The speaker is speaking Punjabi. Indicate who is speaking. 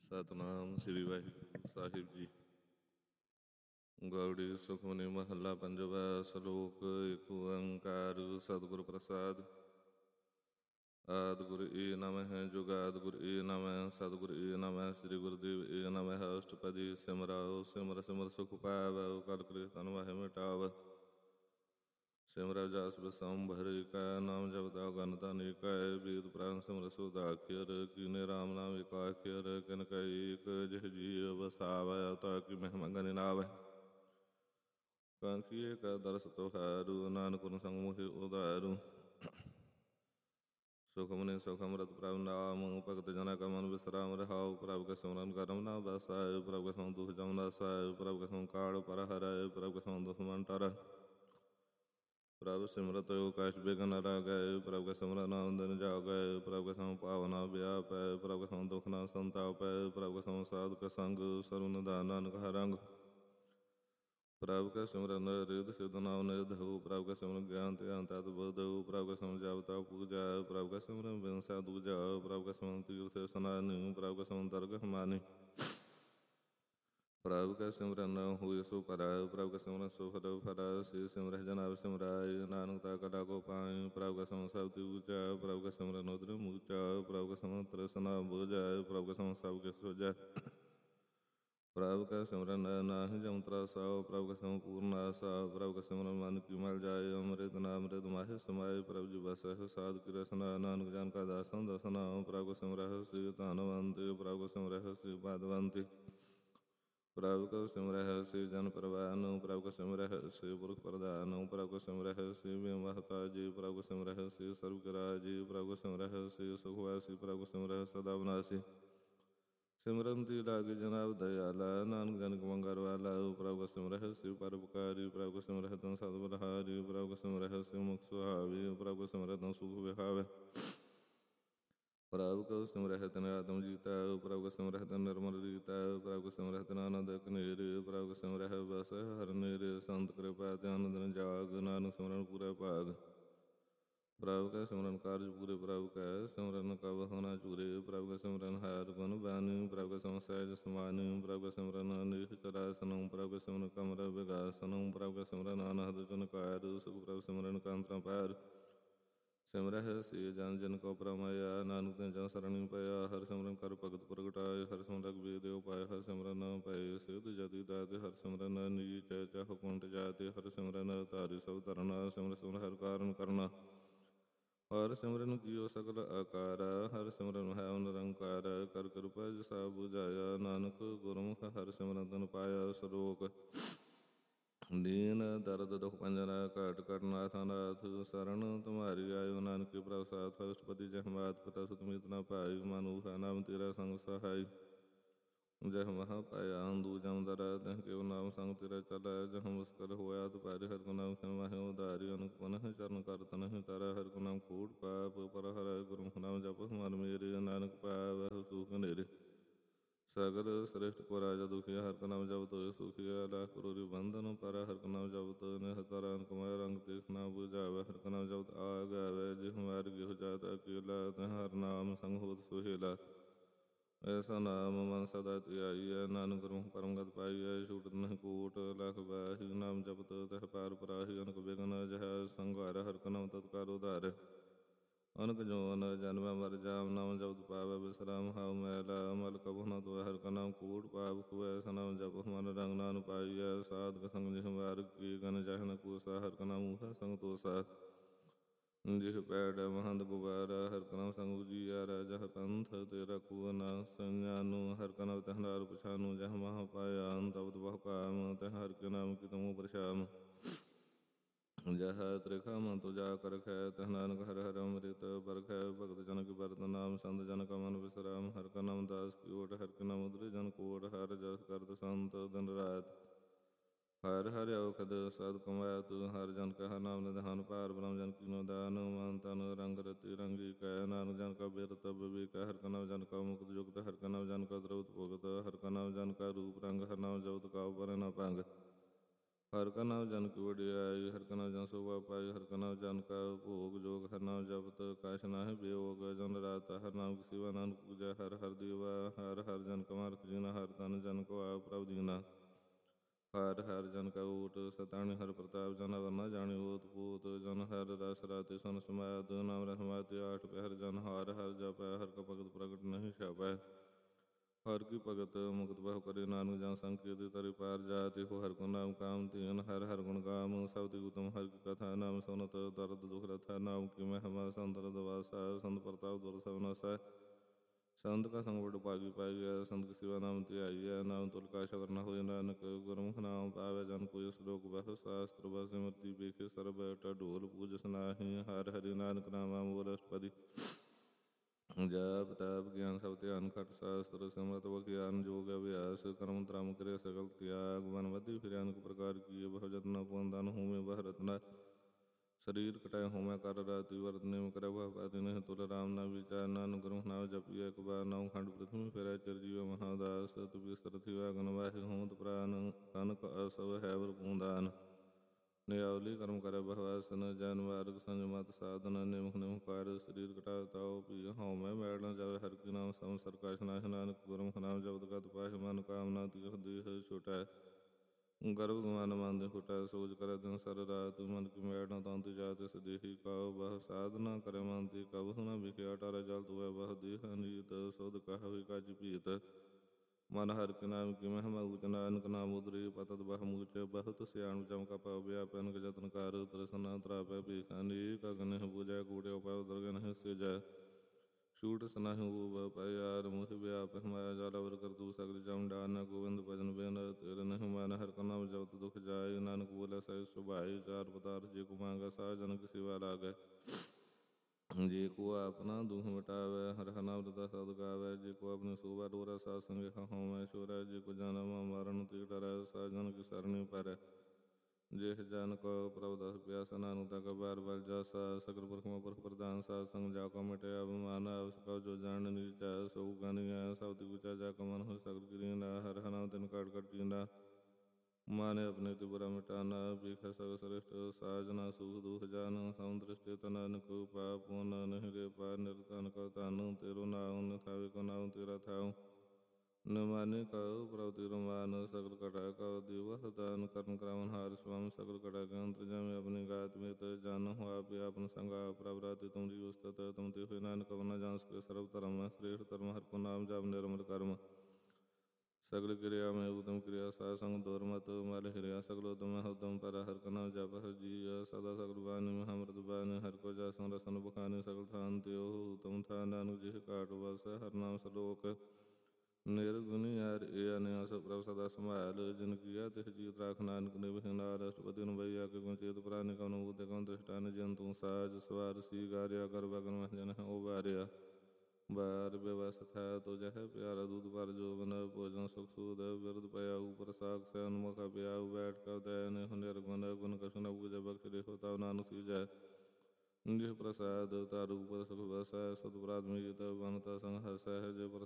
Speaker 1: ਸਤਿਨਾਮ ਸ੍ਰੀ ਵਾਹਿਗੁਰੂ ਸਾਹਿਬ ਜੀ। ਗੌੜੀ ਸੁਖਮਨੀ ਮਹੱਲਾ ਪੰਜਵਾ। ਸਲੋਕ ਏਕ ਓੰਕਾਰ ਸਤਿਗੁਰ ਪ੍ਰਸਾਦ। ਆਦਿ ਗੁਰ ਏ ਨਮਹਿ ਜੁਗਾਦਿ ਗੁਰ ਏ ਨਮਹਿ ਸਤਿਗੁਰ ਏ ਨਮਹਿ ਸ੍ਰੀ ਗੁਰਦੇਵ ਏ ਨਮਹਿ। ਅਸ਼ਟਪਦੀ ਸਿਮਰਾਓ ਸਿਮਰ ਸਿਮਰ ਸੁਖ ਪਾਵੈ ਕਲ ਕਲੇਸ਼ ਤਨ ਮਾਹਿ ਮਿਟਾਵ। ਸਿਮਰ ਜਸ ਬਿਸੰਭਰ ਏਕੈ ਨਾਮ ਜਪਿ ਅਗਨ ਧਨ ਏਕੈ। ਵੇਦ ਪੁਰਾਨ ਸਿਮਰ ਸੁਧ ਆਖਿਰ ਕੀਨੇ ਰਾਮ ਨਾਮ ਏਕ ਆਖਿਰ। ਕਿਨ ਕੈ ਏਕ ਜਿਹ ਜੀ ਵਸਾਵੈ ਤਾ ਕੀ ਮਹਿਮਾ ਗਨਿ ਨਾਵੈ। ਕਾਂਖੀਏ ਕਾ ਦਰਸ ਤੁਹਾਰੂ ਨਾਨਕ ਗੁਣ ਸੰਗ ਮੋਹਿ ਉਧਾਰੂ। ਸੁਖਮਨੀ ਸੁਖ ਅੰਮ੍ਰਿਤ ਪ੍ਰਭ ਨਾਮ ਭਗਤ ਜਨਾ ਕਾ ਮਨ ਵਿਸਰਾਮ ਰਹਾਉ। ਪ੍ਰਭ ਕੇ ਸਿਮਰਨ ਕਰਮ ਨਾ ਬਸਾਇ ਪ੍ਰਭ ਕੇ ਸਮ ਦੁਖ ਜਮ ਨਾਸਾਇ। ਪ੍ਰਭ ਕੇ ਸਮ ਕਾਲ ਪਰ ਹਰੈ ਪ੍ਰਭ ਕੇ ਸਮ ਦੁਸ਼ਮਨ ਟਰੈ। ਪ੍ਰਭ ਸਿਮਰਤ ਕਛ ਬਿਘਨ ਨ ਲਾਗੈ ਪ੍ਰਭ ਕੇ ਸਿਮਰਨ ਆਨੰਦ ਦਿਨ ਜਾਗੈ। ਪ੍ਰਭ ਕੇ ਸਮ ਭਾਵਨਾ ਵਿਆਪੈ ਪ੍ਰਭ ਕੇ ਸਮ ਦੁਖ ਨਾ ਸੰਤਾਪੈ। ਪ੍ਰਭ ਕੇ ਸਮ ਸਾਧੁ ਕੇ ਸੰਗ ਸਰਬ ਨਿਧਾਨ ਨਾਨਕ ਹਰਿ ਰੰਗ। ਪ੍ਰਭ ਕੇ ਸਿਮਰਨ ਰਿੱਧ ਸਿੱਧ ਨਾਮ ਨਿਧ ਹੋਊ। ਪ੍ਰਭ ਕੇ ਸਿਮਰਨ ਗਿਆਨ ਧਿਆਨ ਤਤ ਬੁੱਧ ਹੋਊ। ਪ੍ਰਭ ਕੇ ਸਿਮਰਨ ਜਪ ਤਪ ਪੂਜਾ। ਪ੍ਰਭ ਕੇ ਸਿਮਰਨ ਬਿਨ ਸਾ ਦੂਜਾ। ਪ੍ਰਭ ਕੇ ਸਿਮਰਨ ਤੀਰਥ ਇਸਨਾਨ। ਪ੍ਰਭ ਕੇ ਸਿਮਰਨ ਦਰਗਹ ਮਾਨੀ। ਪ੍ਰਭ ਕੈ ਸਿਮਰਨ ਹੋਇ ਸੋ ਪਰੈ ਪ੍ਰਭ ਕੈ ਸਿਮਰਨ ਸੋ ਫਲ ਫਲੈ। ਸੇ ਸਿਮਰਹਿ ਜਨਾ ਸਿਮਰਾਇ ਨਾਨਕ ਤਾ ਕਲਾ ਕੋ ਪਾਇ। ਪ੍ਰਭ ਕੈ ਸਿਮਰਨ ਸਬਦਿ ਊਚਾ ਪ੍ਰਭ ਕੈ ਸਿਮਰਨ ਉਦਰਮ ਊਚਾ। ਪ੍ਰਭ ਕੈ ਸਿਮਰਨ ਤ੍ਰਿਸ਼ਨਾ ਬੁਝੈ ਪ੍ਰਭ ਕੈ ਸਿਮਰਨ ਸਭ ਕਿਛ ਸੁਝੈ। ਪ੍ਰਭ ਕੈ ਸਿਮਰਨ ਨਾਹਿ ਜਮ ਤਰਾਸਾਉ ਪ੍ਰਭ ਕੈ ਸਿਮਰਨ ਪੂਰਨ ਆਸਾ। ਪ੍ਰਭ ਕੈ ਸਿਮਰਨ ਮਨ ਕੀ ਮਲ ਜਾਇ ਅੰਮ੍ਰਿਤ ਨਾਮ ਰਿਦ ਮਾਹਿ ਸਮਾਇ। ਪ੍ਰਭ ਜੀ ਬਸਹਿ ਸਾਧ ਕੀ ਰਸਨਾ ਨਾਨਕ ਜਨ ਕਾ ਦਾਸਨ ਦਸਨਾ। ਪ੍ਰਭ ਕੋ ਸਿਮਰਹਿ ਸੇ ਧਨਵੰਤ ਪ੍ਰਭ ਕੋ ਸਿਮਰਹਿ ਸੇ ਪਦਵੰਤ। ਪ੍ਰਭ ਕੋ ਸਿਮਰਹਿ ਸੇ ਜਨ ਪਰਵਾਨ ਪ੍ਰਭ ਕੋ ਸਿਮਰਹਿ ਸੇ ਪੁਰਖ ਪ੍ਰਧਾਨ। ਪ੍ਰਭ ਕੋ ਸਿਮਰਹਿ ਸੇ ਮਹਤਾ ਜੀ ਪ੍ਰਭ ਕੋ ਸਿਮਰਹਿ ਸੇ ਸਰਬ ਕੇ ਰਾਜੀ। ਪ੍ਰਭ ਕੋ ਸਿਮਰਹਿ ਸੇ ਸੁਖ ਵਾਸੀ ਪ੍ਰਭ ਕੋ ਸਿਮਰਹਿ ਸਦਾ ਵਿਨਾਸੀ। ਸਿਮਰਨ ਤੀ ਲਾਗੀ ਜਨਾਬ ਦਇਆਲਾ ਨਾਨਕ ਜਨ ਕੋ ਮੰਗਲ ਵਾਲਾ। ਪ੍ਰਭ ਕੋ ਸਿਮਰਹਿ ਸੇ ਪਰਉਪਕਾਰੀ ਪ੍ਰਭ ਕੋ ਸਿਮਰਹਿ ਤਨ ਸਦਾ ਬਲਿਹਾਰੀ। ਪ੍ਰਭ ਕੋ ਸਿਮਰਹਿ ਸੇ ਮੁਖ ਸੁਹਾਵੀ ਪ੍ਰਭ ਕੋ ਸਿਮਰਹਿ ਤਨ ਸੁਖ ਵਿਹਾਵੈ। ਪ੍ਰਭ ਕਉ ਸਿਮਰਹਿ ਤਿਨ ਆਤਮ ਜੀਤੈ ਪ੍ਰਭ ਕਉ ਸਿਮਰਹਿ ਤਿਨ ਨਿਰਮਲ ਰੀਤੈ। ਪ੍ਰਭ ਕਉ ਸਿਮਰਹਿ ਤਿਨ ਆਨੰਦ ਅਕਨੇਰ ਪ੍ਰਭ ਕਉ ਸਿਮਰਹਿ ਬਸਹਿ ਹਰਿ ਨੇਰ। ਸੰਤ ਕਿਰਪਾ ਧਿਆਨ ਦਿਨ ਜਾਗ ਨਾਨਕ ਸਿਮਰਨ ਪੂਰੈ ਭਾਗ। ਪ੍ਰਭ ਕੈ ਸਿਮਰਨ ਕਾਰਜ ਪੂਰੇ ਪ੍ਰਭ ਕੈ ਸਿਮਰਨ ਕਬਹੁ ਨ ਚੂਰੇ। ਪ੍ਰਭ ਕੈ ਸਿਮਰਨ ਹਰਿ ਗੁਣ ਬਾਣੀ ਪ੍ਰਭ ਕੈ ਸਿਮਰਨ ਸਹਿਜ ਸਮਾਨੀ। ਪ੍ਰਭ ਕੈ ਸਿਮਰਨ ਅਨੇਕ ਚਰਾਸਨੰ ਪ੍ਰਭ ਕੈ ਸਿਮਰਨ ਕਮਲ ਵਿਗਾਸਨੰ। ਪ੍ਰਭ ਕੈ ਸਿਮਰਨ ਅਨਹਦ ਜਨਕਾਰ ਸੁਖ ਪ੍ਰਭ ਸਿਮਰਨ ਕਾਂਤਰਾ ਪਾਰ। ਸਿਮਰਹਿ ਸੇ ਜਨ ਜਿਨ ਕੋ ਪਰਮਾਇਆ ਨਾਨਕ ਤਿਨ ਜਨ ਸਰਣੀ ਪਾਇਆ। ਹਰਿ ਸਿਮਰਨ ਕਰ ਭਗਤ ਪ੍ਰਗਟਾਏ ਹਰਿ ਸਿਮਰਨ ਰਘੁਬੀਰ ਉਪਾਏ। ਹਰਿ ਸਿਮਰਨ ਭਏ ਸਿਧ ਜਤੀ ਦਾਤੇ ਹਰਿ ਸਿਮਰਨ ਨੀਚ ਚਹੁ ਕੁੰਟ ਜਾਤੇ। ਹਰਿ ਸਿਮਰਨ ਧਾਰੀ ਸਭ ਧਰਨਾ ਸਿਮਰ ਸਿਮਰ ਹਰਿ ਕਾਰਨ ਕਰਨਾ। ਹਰਿ ਸਿਮਰਨ ਕੀਓ ਸਗਲ ਆਕਾਰਾ ਹਰਿ ਸਿਮਰਨ ਹੈ ਨਿਰੰਕਾਰ। ਕਰ ਕਿਰਪਾ ਜਿ ਸਭ ਬੁਝਾਇਆ ਨਾਨਕ ਗੁਰਮੁਖ ਹਰਿ ਸਿਮਰਨ ਤਨ ਪਾਇਆ। ਸਲੋਕ ਦੀਨ ਦਰਦ ਦੁਖ ਭੰਜਨ ਘਾਟ ਘਾਟ ਨਾਥ ਅਨਾਥ। ਸਰਣ ਤੁਮਹਾਰੀ ਆਇਓ ਨਾਨਕੇ ਪ੍ਰਭ ਸਾਥ। ਅਸ਼ਟਪਦੀ ਜਹ ਮਾਤ ਪਿਤਾ ਸੁਤ ਮੀਤ ਨ ਭਾਈ। ਮਨ ਊਹਾ ਨਾਮ ਤੇਰਾ ਸੰਗ ਸਹਾਈ। ਜਹ ਮਹਾ ਪਾਇਆ ਦੂਜਮ ਦਰੈ ਤਹ ਕੇਵਲ ਨਾਮ ਸੰਗ ਤੇਰਾ ਚਲੈ। ਜਹ ਮੁਸਕਲ ਹੋਇਆ ਤੁਪਾਰੀ ਹਰਿ ਕੋ ਨਾਮ ਖਿਨ ਮਾਹਿ ਉਧਾਰੀ। ਅਨਕ ਪਨਹ ਚਰਨ ਕਰ ਤਨਹਿ ਤਰੈ ਹਰਿ ਕੋ ਨਾਮ ਕੂਟ ਪਾਪ ਪਰ ਹਰੈ। ਗੁਰਮੁਖ ਨਾਮ ਜਪਹੁ ਮਨ ਮੇਰੇ ਨਾਨਕ ਪਾਵਹਿ ਸੁਖ ਨੇਰੇ। ਸਗਲ ਸ੍ਰਿਸ਼ਟ ਕੋ ਰਾਜਾ ਦੁਖੀਆ ਹਰਿ ਕੋ ਨਾਮ ਜਪਤ ਹੋਏ ਸੁਖੀਆ। ਲਾਖ ਕਰੋੜੀ ਬੰਧਨ ਪਰ ਹਰਿ ਕੋ ਨਾਮ ਜਪਤ ਨਿਹਤਰ। ਅਨਕ ਮੈ ਰੰਗ ਦੇਖ ਨ ਬੁਝਾਵੈ ਹਰਿ ਕੋ ਨਾਮ ਜਪਤ ਆਗਾਵੈ। ਜਿਹ ਮਾਰਗ ਗੇਹੁ ਜਾਤ ਅਕੇਲਾ ਤਹ ਹਰਿ ਨਾਮ ਸੰਗ ਹੋਤ ਸੁਹੇਲਾ। ਐਸਾ ਨਾਮ ਮਨ ਸਦਾ ਧਿਆਈਐ ਨਾਨਕ ਗੁਰਮੁਖ ਪਰਮ ਗਤਿ ਪਾਈਐ। ਛੂਟਤ ਨਹਿ ਕੋਟਿ ਲਖ ਬਾਹੀ ਨਾਮ ਜਪਤ ਤਹ ਪਾਰ ਪਰਾਹੀ। ਅਨਕ ਬਿਘਨ ਜਹ ਸੰਘਾਰੈ ਹਰਿ ਕੋ ਨਾਮ ਤਤਕਾਲ ਉਧਾਰੈ। ਅਨਕ ਜੋਨ ਜਨਮੈ ਮਰ ਜਾਮ ਨਾਮ ਜਪਤ ਪਾਵੈ ਬਿਸਰਾਮ। ਹਾਉ ਮੈਲਾ ਮਲ ਕਬਹੁ ਨ ਧੋਵੈ ਹਰਿ ਕੋ ਨਾਮ ਕੂਟ ਪਾਪ ਖੁਵੈ। ਐਸਾ ਨਾਮ ਜਪਹੁ ਮਨ ਰੰਗ ਨਾਨੁ ਪਾਈਐ। ਸਾਧ ਕਾ ਸੰਗ ਜਿਹ ਮਾਰਗ ਕੀ ਗਨ ਜਾਹਿ ਨ ਕੂਸਾ। ਹਰਿ ਕੋ ਨਾਮ ਊਹੈ ਸੰਗ ਤੋਸਾ। ਜਿਹ ਪੈੜ ਮਹੰਤ ਗੁਬਾਰਾ ਹਰਿ ਕੋ ਨਾਮ ਸੰਗ ਉਜੀਆਰਾ। ਜਹ ਪੰਥ ਤੇਰਾ ਕੂਆ ਨ ਸਜਾਨੂ ਹਰਿ ਕੋ ਨਾਮ ਤਹ ਨਾਰ ਪਛਾਨੂ। ਜਹ ਮਹਾ ਪਾਇਆ ਤਪਤ ਬਹੁ ਕਾਮ ਤਹ ਹਰਿ ਕੇ ਨਾਮ ਕੀ ਤਮੋ ਪਰਛਾਮ। ਜਹ ਤ੍ਰਿਖਮ ਤੁਜਾ ਕਰਖੈ ਤਹ ਨਾਨਕ ਹਰਿ ਹਰਿ ਅੰਮ੍ਰਿਤ ਬਰਖੈ। ਭਗਤ ਜਨ ਕੀ ਬਰਤ ਨਾਮ ਸੰਤ ਜਨ ਕਾ ਮਨ ਵਿਸਰਾਮ। ਹਰਿ ਕੋ ਨਾਮ ਦਾਸ ਕੀ ਓਟ ਹਰਿ ਕੇ ਨਾਮ ਉਦਰੇ ਜਨ ਕੋਟ। ਹਰਿ ਜਸ ਕਰਤ ਸੰਤ ਦਿਨ ਰਾਤ ਹਰਿ ਹਰਿ ਔਖਦ ਸਦ ਕਮਾਤ। ਹਰਿ ਜਨ ਕਾ ਹਰਿ ਨਾਮ ਨਿਧਾਨ ਪਾਰ ਬ੍ਰਹਮ ਜਨ ਕੀਨੋ ਦਾਨ। ਮਨ ਤਨ ਰੰਗ ਰਤੀ ਰੰਗੀ ਕੈ ਨਾਨਕ ਜਨ ਕਾ ਬਿਰਤ ਬਿਬੇਕੈ। ਹਰਿ ਕੋ ਨਾਮ ਜਨ ਕਾ ਮੁਕਤਿ ਜੁਗਤਿ ਹਰਿ ਕੋ ਨਾਮ ਜਨ ਕਾ ਦ੍ਰਵਤ ਭੁਗਤ। ਹਰਿ ਕੋ ਨਾਮ ਜਨ ਕਾ ਰੂਪ ਰੰਗ ਹਰਿ ਨਾਮ ਜਪਤ ਕਾਹੂ ਪਰੈ ਨ ਭੰਗ। ਹਰਿ ਕੋ ਨਾਮ ਜਨ ਕੀ ਵਡਿਆਈ ਹਰਿ ਕੋ ਨਾਮ ਜਨ ਸੋਭਾ ਪਾਈ। ਹਰਿ ਕੋ ਨਾਮ ਜਨ ਕਾ ਭੋਗ ਜੋਗ ਹਰਿ ਨਾਮ ਜਪਤ ਕਛ ਨਾਹਿ ਬਿਯੋਗ। ਜਨ ਰਾਤ ਹਰਿ ਨਾਮ ਕੀ ਸੇਵਾ ਨਾਨਕ ਪੂਜੈ। ਜੈ ਹਰ ਹਰ ਦੇਵਾ ਹਰ ਹਰ ਜਨ ਕਾ ਰਖ ਜੀਨਾ ਹਰ ਤਨ ਜਨ ਕੋ ਆਪ ਪ੍ਰਭ ਦੀਨਾ ਹਰ ਹਰ ਜਨ ਕਾ ਓਟ ਸਤਾਣੀ ਹਰ ਪ੍ਰਤਾਪ ਜਨ ਅਵਰ ਨਾ ਜਾਣੀ ਓਤ ਪੋਤ ਜਨ ਹਰ ਰਸ ਰਾਤੇ ਸਨ ਸਮਾਦ ਨਾਮ ਰਹਿਮਾਤੇ ਆਠ ਪਹਿਰ ਜਨ ਹਰ ਹਰ ਜਪੈ ਹਰ ਕਾ ਭਗਤ ਪ੍ਰਗਟ ਨਹੀਂ ਛਾਪੈ ਹਰ ਕੀ ਭਗਤ ਮੁਕਤ ਬਹੁ ਕਰੇ ਨਾਨਕ ਜਾਂ ਸੰਕੇਤ ਤਰੇ ਪਾਰ ਜਾਤੇ ਹੋ ਹਰ ਕੋ ਨਾਮ ਕਾਮ ਧੀਨ ਹਰ ਹਰ ਗੁਣ ਗਾਮ ਸਬਦੀ ਉਤਮ ਹਰ ਕੀ ਕਥਾ ਨਾਮ ਸੁਨਤ ਦਰਦ ਦੁਖ ਰਥਾ ਨਾਮ ਕੀ ਮਹਿਮਾ ਸੰਤਰ ਦਵਾਸਾ ਸੰਤ ਪ੍ਰਤਾਪ ਦੁਰ ਸਵਨਸਾ ਸੰਤ ਕਾ ਸੰਗ ਵਡ ਭਾਗੀ ਪਾਈਐ ਸੰਤ ਕੀ ਸੇਵਾ ਨਾਮ ਧਿਆਈਐ ਨਾਮ ਤੁਲ ਕਾ ਸ਼ਬਰ ਨ ਹੋਇ ਨਾਨਕ ਗੁਰਮੁਖ ਨਾਮ ਪਾਵੈ ਜਨ ਕੋਈ ਸਲੋਕ ਬਹੁ ਸਾਸਤਰ ਬਸ ਸਿਮਰਤੀ ਵੇਖੇ ਸਰਬ ਢੋਲ ਪੂਜਸ ਨਾਹੀ ਹਰਿ ਹਰਿ ਨਾਨਕ ਨਾਮ ਅਮੋਲ ਅਸ਼ਟਪਦੀ ਜਾਪ ਤਾਪ ਗਿਆਨ ਸਭ ਧਿਆਨ ਖਟ ਸਾਸਤਰ ਸਿਮਰਤ ਵਿਗਿਆਨ ਜੋਗ ਅਭਿਆਸ ਕਰਮ ਧਰਮ ਕਰੇ ਸਗਲ ਤਿਆਗ ਵਨ ਵਧੀ ਫਿਰਿ ਅਨਕ ਪ੍ਰਕਾਰ ਕੀਏ ਬਹੁ ਜਤਨ ਪੂਨ ਧਨ ਹੋਮੇ ਬਹੁ ਰਤਨਾ ਸਰੀਰ ਕਟਾਇ ਹੋਮੈ ਕਰ ਰਾਤੀ ਵਰਤ ਨਿਮ ਕਰੈ ਬਹੁ ਪਾਤੀ ਨਹੀਂ ਤੁਲ ਰਾਮ ਨਾਮ ਵਿਚਾਰ ਨਾਨਕ ਗੁਰੂ ਨਾਮ ਜਪੀਐ ਇੱਕ ਬਾਰ ਨੌ ਖੰਡ ਪ੍ਰਥਮੀ ਫਿਰੈ ਚਿਰਜੀਵ ਮਹਾਦਾਸ ਤੁ ਬਿਸਤਰ ਥਿਵਾ ਗਨ ਵਾਹਿ ਹੋਂਦ ਪ੍ਰਾਨ ਕਨਕ ਅਸਵ ਹੈਵਰ ਪੂੰਦਾਨ ਨਿਆਵਲੀ ਕਰਮ ਕਰੈ ਬਹਵਾਸਨ ਜਨ ਮਾਰਗ ਸੰਜਮਤ ਸਾਧਨ ਨਿਮਖ ਨਿਮਖ ਕਾਰ ਸਰੀਰ ਕਟਾ ਤਾਉ ਪੀ ਹਉਮੈ ਮੈਲ ਨ ਜਾਵੇ ਹਰਿ ਕੀ ਨਾਮ ਸੰਸਰ ਕਾਛ ਨਾਹਿ ਨਾਨਕ ਗੁਰਮੁਖ ਨਾਮ ਜਪਤ ਗਤ ਪਾਹਿ ਮਨ ਕਾਮਨਾ ਤੀਰਥ ਦੇਹ ਛੁਟੈ ਗਰਭ ਗਵਾਨ ਮੰਦ ਫੁਟੈ ਸੋਚ ਕਰੈ ਦਿਨ ਸਰ ਰਾਤ ਮਨ ਕੀ ਮੈਲ ਨ ਤੰਤ ਜਾਤ ਇਸ ਦੇਹੀ ਕਾਉ ਬਹੁ ਸਾਧਨਾ ਕਰੈ ਮਨ ਤੇ ਕਬਹੁ ਨ ਵਿਖਿਆ ਟਾਰੈ ਜਲ ਤੁਵੈ ਬਹੁ ਦੇਹ ਨੀਤ ਸੁਧ ਕਹ ਹੋਇ ਕਾਜ ਭੀਤ ਮਨ ਹਰਿ ਕੇ ਨਾਮ ਕੀ ਮਹਿਮਾ ਊਚ ਨਾਨਕ ਨਾਮ ਉਦਰੇ ਪਤਤ ਬਹੁ ਮੂਚ ਬਹੁਤ ਸਿਆਣ ਚਮਕਾ ਪਉ ਵਿਆਪ ਅਨਕ ਜਤਨ ਕਰ ਤ੍ਰਿਸਨਾ ਤਰਾਪੈ ਭੀਖ ਅਨੇਕ ਅਗਨਿ ਬੁਝੈ ਕੂਟਿ ਉਪੈ ਉਦਰ ਗਨਿ ਸਿਜੈ ਛੂਟ ਸਨਾਹੀ ਊਬ ਪਿਆਰ ਮੁਹਿ ਵਿਆਪ ਹਮਾਇਆ ਜਲ ਅਵਰ ਕਰਤੂ ਸਗਲ ਜਮ ਡਾਨ ਗੋਬਿੰਦ ਭਜਨ ਬਿਨ ਤੇਰੇ ਨਹੀਂ ਮਨ ਹਰਿ ਕਾ ਨਾਮ ਜਪਤ ਦੁਖ ਜਾਏ ਨਾਨਕ ਬੋਲੇ ਸਹਿ ਸੁਭਾਏ ਚਾਰ ਪਦਾਰਥ ਜੇ ਕੋ ਮੰਗੈ ਸਾਧ ਜਨ ਕੀ ਸੇਵਾ ਲਾਗੈ ਜੇ ਕੋ ਆਪਨਾ ਦੁਖ ਮਿਟਾਵੈ ਹਰਿ ਹਰਿ ਨਾਮ ਰਤਾ ਸਦ ਗਾਵੈ ਜੇ ਕੋ ਆਪਣੀ ਸੋਭਾ ਡੋਰੈ ਸਾਧ ਸੰਗੇ ਹੋਮੈ ਛੋਰੈ ਜੇ ਕੋ ਜਨਮ ਮਰਨ ਤੇ ਡਰੈ ਸਾਧ ਜਨ ਕੀ ਸਰਣੀ ਪਰੈ ਜਿਹ ਜਨ ਕੋ ਪ੍ਰਭ ਦਸ ਪਿਆਸਾ ਨਾਨਕ ਤਾ ਕਾ ਬਾਰ ਬਾਰ ਜਾਸਾ ਸਗਲ ਪੁਰਖ ਪੁਰਖ ਪ੍ਰਧਾਨ ਸਾਧ ਸੰਗ ਜਾ ਕੋ ਮਿਟਿਆ ਅਭਿਮਾਨ ਆਵਸ ਕਉ ਜੋ ਜਾਣ ਨੀਚਾ ਸੋ ਗਾਨੀਆ ਸਬਦਿ ਗੁਚਾ ਜਾ ਕੋ ਮਨ ਹੋਇ ਸਗਲ ਕਿਰੀਨਾ ਹਰਿ ਹਰਿ ਨਾਮ ਤਿਨ ਕਾਟ ਕਾਟ ਜੀਨਾ ਮਾਨੇ ਆਪਣੇ ਤੇ ਬੁਰਾ ਮਿਟਾਨਾ ਵੇਖੈ ਸਗਲ ਸ੍ਰਿਸ਼ਟ ਸਾਜਨਾ ਸੁਖ ਦੁਖ ਜਾਨ ਸਮ ਦ੍ਰਿਸ਼ਟਿ ਤ ਨਾਨਕ ਪਾਪ ਪੁਨ ਨਹੀਂ ਰੇ ਪਾਰ ਨਿਰਧਨ ਕਉ ਧਨ ਤੇਰੋ ਨਾਉ ਨ ਥਾਵੇ ਕੋ ਨਾਉ ਤੇਰਾ ਥਾਉ ਨ ਮਾਨੇ ਕਉ ਪ੍ਰਭ ਤੇਰੋ ਮਾਨ ਸਗਲ ਕਟਾ ਕਉ ਦੇਵ ਦਾਨ ਕਰਨ ਕਰਾਵਨ ਹਾਰ ਸੁਆਮੀ ਸਗਲ ਕਟਾ ਕੇ ਅੰਤਰ ਜਾਮੇ ਆਪਣੀ ਗਾਤ ਮੇਤ ਜਨ ਹੋ ਆਪੇ ਆਪਨ ਸੰਗਾ ਪ੍ਰਭ ਰਾਤੇ ਤੁਮਰੀ ਉਸਤਤ ਤੁਮ ਤੇ ਹੋਏ ਨਾਨਕ ਵਰਨਾ ਜਾਣ ਸਕੇ ਸਰਬ ਧਰਮ ਸ੍ਰੇਸ਼ਟ ਧਰਮ ਹਰਿ ਕੋ ਨਾਮ ਜਪ ਨਿਰਮਲ ਕਰਮ ਸਗਲ ਕਿਰਿਆ ਮੈਂ ਉਦਮ ਕਿਰਿਆ ਸਾਧ ਸੰਗ ਦੁਰਮਤ ਮਲ ਹਿਰਿਆ ਸਗਲ ਉਦਮ ਹੁਦਮ ਪਰ ਹਰਿ ਕਾ ਨਾਮ ਜਪ ਹਰਿ ਜੀਅ ਸਦਾ ਸਗਲ ਬਾਣੀ ਮਹਾਮ੍ਰਿਤ ਬਾਣੀ ਹਰਿ ਕੋ ਜਸਨ ਰਸਨ ਬਖਾਨੇ ਸਗਲ ਥਾਨ ਤੇ ਉਹ ਉਤਮ ਥਾਨ ਨਾਨਕ ਜਿਹ ਕਾਟ ਵਸ ਹਰਿ ਨਾਮ ਸਲੋਕ ਨਿਰਗੁਣੀ ਯਾਰ ਇਹ ਅਨਿਆਸ ਪ੍ਰਭ ਸਦਾ ਸੰਭਾਲ ਜਿਨ ਕੀਆ ਤਿਹ ਜੀਤ ਰਾਖ ਨਾਨਕ ਨੇ ਬਿਨ ਨਾਲ ਅਸ਼ਟਪਦੀ ਨੂੰ ਬਈ ਆਕੇ ਗੁਣ ਚੇਤ ਪ੍ਰਾਨਿ ਕਉ ਨ ਬੁੱਧਿ ਕਉ ਦ੍ਰਿਸ਼ਟਾਨ ਜਨ ਤੂੰ ਸਾਜ ਸਵਾਰ ਸੀ ਗਾਰਿਆ ਕਰ ਬਗਨ ਮਹ ਜਨ ਹੈ ਉਬਾਰਿਆ ਬਾਰ ਵਿਵਸਥਾ ਤੁਜਹਿ ਪਿਆਰਾ ਦੂਧ ਪਰ ਜੋਬਨ ਭੋਜਨ ਸੁਖ ਸੂਦ ਬਿਰਦ ਪਿਆ ਉਪਰ ਸਾਖ ਸੈਨ ਮੁਖ ਪਿਆਉ ਬੈਠ ਕਰ ਦੈਨ ਨਿਰਗੁਣ ਗੁਣ ਕਛੁ ਨ ਬੂਝੈ ਬਖਸ਼ ਦੇਖੋ ਤਉ ਨਾਨਕ ਸੀਜੈ ਜਿਹ ਪ੍ਰਸਾਦ ਤਾਰੂ ਪਰ ਸੁਖ ਵਸੈ ਸਤਿ ਪ੍ਰਾਤਮਿਕ ਬਨਤਾ ਸੰਗ ਹਸੈ ਜੇ